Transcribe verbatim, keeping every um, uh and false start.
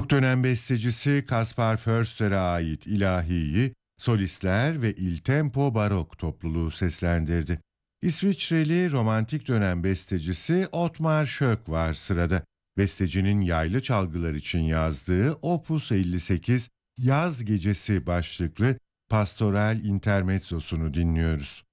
Bu dönem bestecisi Kaspar Förster'e ait ilahiyi solistler ve Il Tempo Barok topluluğu seslendirdi. İsviçreli romantik dönem bestecisi Ottmar Schöck var sırada. Bestecinin yaylı çalgılar için yazdığı Opus elli sekiz Yaz Gecesi başlıklı pastoral intermezzosunu dinliyoruz.